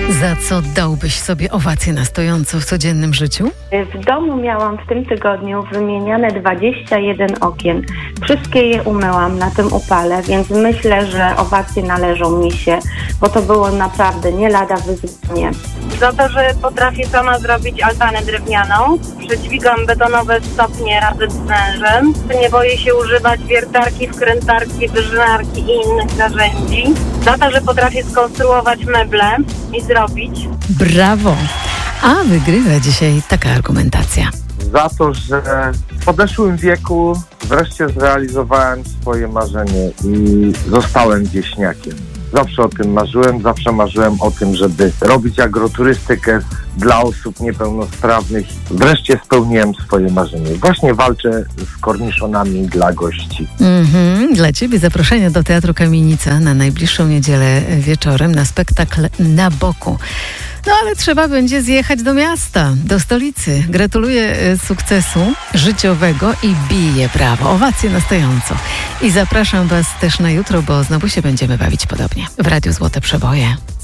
Za co dałbyś sobie owację na stojąco w codziennym życiu? W domu miałam w tym tygodniu wymieniane 21 okien. Wszystkie je umyłam na tym upale, więc myślę, że owacje należą mi się, bo to było naprawdę nie lada wyzwanie. Za to, że potrafię sama zrobić altanę drewnianą, przedźwigam betonowe stopnie razem z mężem, nie boję się używać wiertarki, wkrętarki, wyżynarki i innych narzędzi. Za to, że potrafię skonstruować meble i zrobić. Brawo! A wygrywa dzisiaj taka argumentacja. Za to, że w podeszłym wieku wreszcie zrealizowałem swoje marzenie i zostałem wieśniakiem. Zawsze o tym marzyłem, zawsze marzyłem o tym, żeby robić agroturystykę dla osób niepełnosprawnych. Wreszcie spełniłem swoje marzenie. Właśnie walczę z korniszonami dla gości. Dla Ciebie zaproszenie do Teatru Kamienica na najbliższą niedzielę wieczorem na spektakl Na boku. No ale trzeba będzie zjechać do miasta, do stolicy. Gratuluję sukcesu życiowego i biję brawo. Owacje na stojąco. I zapraszam Was też na jutro, bo znowu się będziemy bawić podobnie. W Radiu Złote Przeboje.